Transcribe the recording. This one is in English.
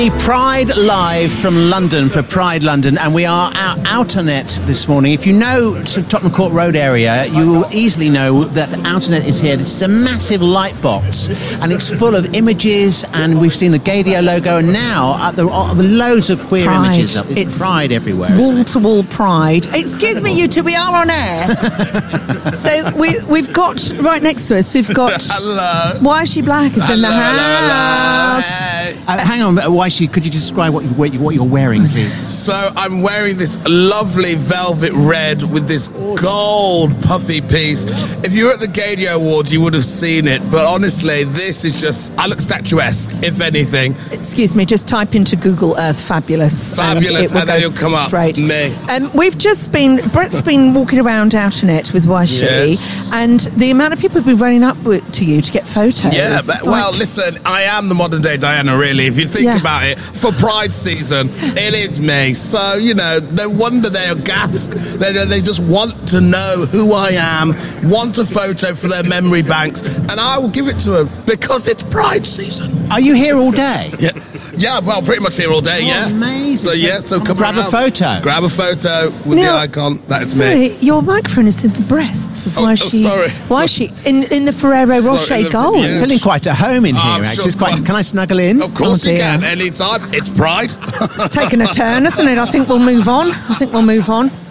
Pride Live from London for Pride London, and we are Outernet this morning. If you know sort of Tottenham Court Road area, you will easily know that Outernet is here. This is a massive light box, and it's full of images, and we've seen the Gadio logo, and now there are loads of queer Pride. images up. It's Pride everywhere. Wall-to-wall Pride. Excuse me, you two, we are on air. So we've got, right next to us, we've got... Hello. Why Is She Black is in the house. Hang on, Waishi, could you describe what you're wearing, please? So I'm wearing this lovely velvet red with this gold puffy piece. If you were at the Gadio Awards, you would have seen it. But honestly, this is just... I look statuesque, if anything. Excuse me, just type into Google Earth fabulous. Fabulous, and then you'll come straight. up. Me. We've just been... Brett's been walking around Outernet with Waishi, Yes. and the amount of people have been running up to you to get photos. Yeah, but, It's well, like- listen, I am the modern day Diana, really. If you think about it, for Pride season, it is me. So, you know, no wonder they're gassed. They just want to know who I am, want a photo for their memory banks, and I will give it to them because it's Pride season. Are you here all day? Yeah, well, pretty much here all day, yeah. Amazing. So come grab around. a photo. Grab a photo with Neil, the icon. That's sorry, me. your microphone is in the breasts of sorry. Waishi in the Ferrero Rocher gold. yeah. Feeling quite at home in here, I'm actually. sure- It's quite, can I snuggle in? Of course you dear. can, anytime. It's Pride. It's taken a turn, hasn't it? I think we'll move on.